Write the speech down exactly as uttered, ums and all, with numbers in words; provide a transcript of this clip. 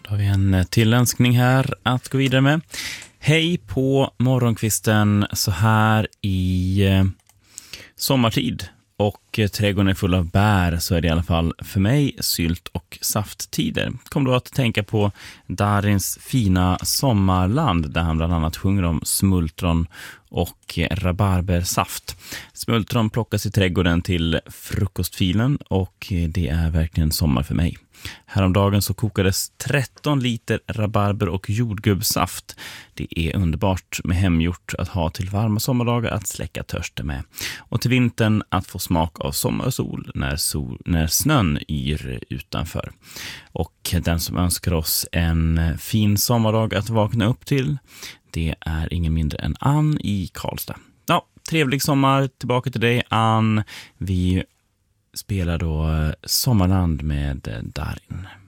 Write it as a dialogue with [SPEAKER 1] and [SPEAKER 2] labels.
[SPEAKER 1] Då har vi en tillönskning här att gå vidare med. Hej på morgonkvisten så här i eh, sommartid och eh, trädgården är full av bär, så är det i alla fall för mig sylt- och safttider. Kom då att tänka på Darins fina sommarland där han bland annat sjunger om smultron och rabarbersaft. Smultron plockas i trädgården till frukostfilen och det är verkligen sommar för mig. Häromdagen så kokades tretton liter rabarber och jordgubbssaft. Det är underbart med hemgjort att ha till varma sommardagar att släcka törsten med. Och till vintern att få smak av sommarsol när, sol, när snön yr utanför. Och den som önskar oss en fin sommardag att vakna upp till, det är ingen mindre än Ann i Karlstad. Ja, trevlig sommar. Tillbaka till dig, Ann. Vi spelar då Sommarland med Darin.